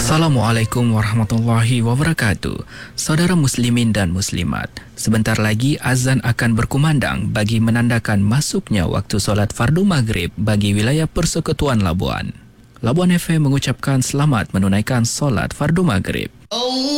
Assalamualaikum warahmatullahi wabarakatuh. Saudara muslimin dan muslimat, sebentar lagi azan akan berkumandang bagi menandakan masuknya waktu solat fardu maghrib bagi wilayah Persekutuan Labuan. Labuan FM mengucapkan selamat menunaikan solat fardu maghrib.